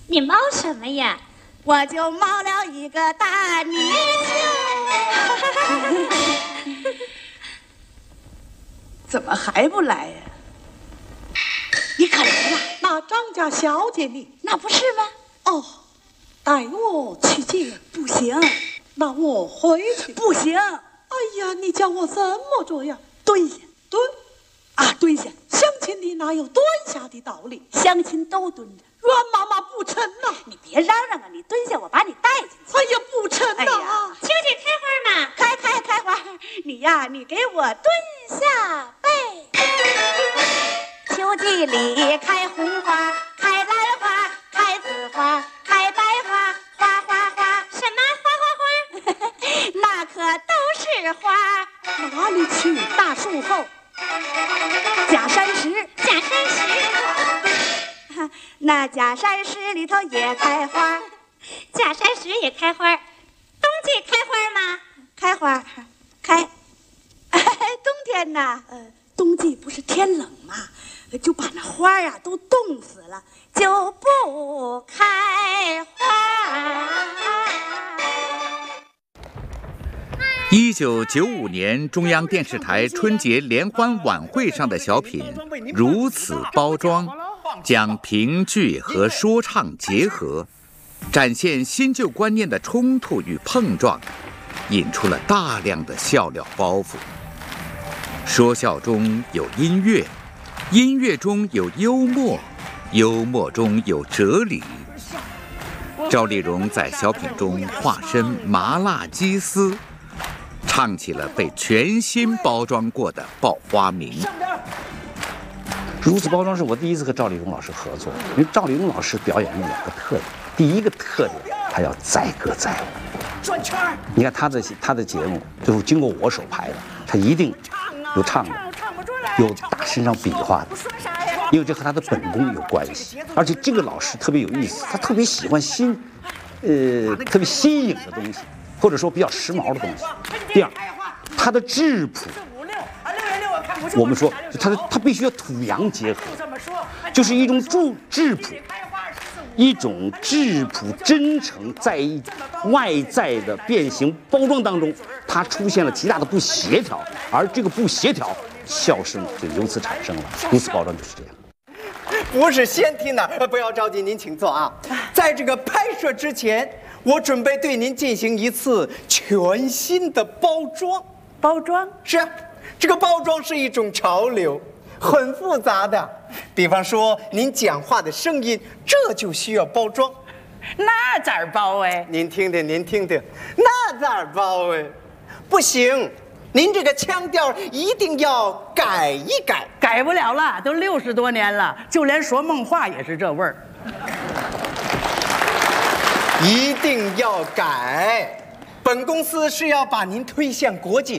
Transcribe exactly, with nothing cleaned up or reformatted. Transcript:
你冒什么呀？ 我就冒了一个大泥鳅。怎么还不来呀？你可来了？ 那张家小姐你， 那不是吗？ 哦，带我去见。 不行。 那我回去。 不行。 哎呀，你叫我怎么着呀？ 蹲下。 蹲。 啊，蹲下。 相亲的哪有蹲下的道理？ 相亲都蹲着。 阮妈妈不成呐！ 你别嚷嚷啊！你蹲下，我把你带进去。 哎呀，不成呐！ 秋姐开花嘛， 开开开花。你呀，你给我蹲下背。秋季里开红花，开兰花，开紫花，开白花，花花花。 什么花花花？ 那可都是花。 哪里去？ 大树后。假山石， 假山石。 那假山石里头也开花， 假山石也开花。冬季开花吗？ 开花，开。冬天呢？呃，冬季不是天冷吗？就把那花呀、啊、都冻死了，就不开花。 一九九五年中央电视台春节联欢晚会上的小品《如此包装》，将评剧和说唱结合，展现新旧观念的冲突与碰撞，引出了大量的笑料包袱。说笑中有音乐，音乐中有幽默，幽默中有哲理。赵丽蓉在小品中化身麻辣鸡丝，唱起了被全新包装过的爆花名。 如此包装是我第一次和赵丽蓉老师合作，因为赵丽蓉老师表演有两个特点，第一个特点，她要载歌载舞，转圈。你看她的她的节目，最后经过我手排的，她一定有唱的，有打身上比划的，因为这和她的本功有关系。而且这个老师特别有意思，他特别喜欢新，呃，特别新颖的东西，或者说比较时髦的东西。第二，他的质朴。我们说，他的他必须要土洋结合，就是一种质质朴，一种质朴真诚，在外在的变形包装当中，它出现了极大的不协调，而这个不协调，笑声就由此产生了。如此包装就是这样。 不是先听的，不要着急，您请坐啊。在这个拍摄之前，我准备对您进行一次全新的包装。 包装？ 是啊。这个包装是一种潮流，很复杂的。比方说，您讲话的声音，这就需要包装。 那咋包哎？ 您听听，您听听，那咋包哎？不行，您这个腔调一定要改一改。 改不了了，都六十多年了，就连说梦话也是这味儿。 一定要改。本公司是要把您推向国际。